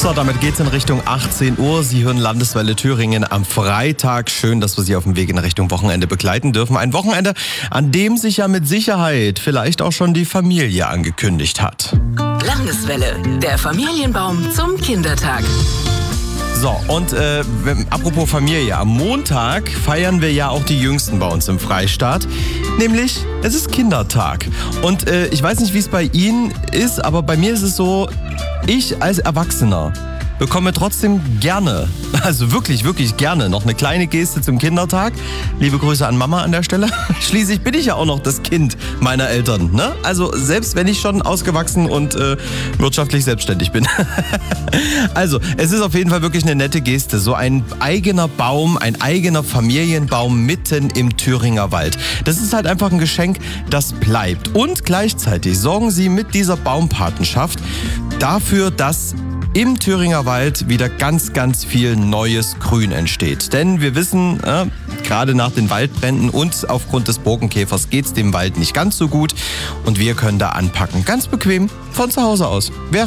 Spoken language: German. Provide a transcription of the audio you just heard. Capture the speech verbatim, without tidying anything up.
So, damit geht's in Richtung achtzehn Uhr. Sie hören Landeswelle Thüringen am Freitag. Schön, dass wir Sie auf dem Weg in Richtung Wochenende begleiten dürfen. Ein Wochenende, an dem sich ja mit Sicherheit vielleicht auch schon die Familie angekündigt hat. Landeswelle, der Familienbaum zum Kindertag. So, und äh, apropos Familie, am Montag feiern wir ja auch die Jüngsten bei uns im Freistaat. Nämlich, es ist Kindertag. Und äh, ich weiß nicht, wie es bei Ihnen ist, aber bei mir ist es so, ich als Erwachsener bekomme trotzdem gerne, also wirklich, wirklich gerne, noch eine kleine Geste zum Kindertag. Liebe Grüße an Mama an der Stelle. Schließlich bin ich ja auch noch das Kind meiner Eltern, ne? Also selbst wenn ich schon ausgewachsen und äh, wirtschaftlich selbstständig bin. Also, es ist auf jeden Fall wirklich eine nette Geste. So ein eigener Baum, ein eigener Familienbaum mitten im Thüringer Wald. Das ist halt einfach ein Geschenk, das bleibt. Und gleichzeitig sorgen Sie mit dieser Baumpatenschaft dafür, dass im Thüringer Wald wieder ganz, ganz viel neues Grün entsteht. Denn wir wissen, äh, gerade nach den Waldbränden und aufgrund des Borkenkäfers geht's dem Wald nicht ganz so gut. Und wir können da anpacken. Ganz bequem von zu Hause aus. Wer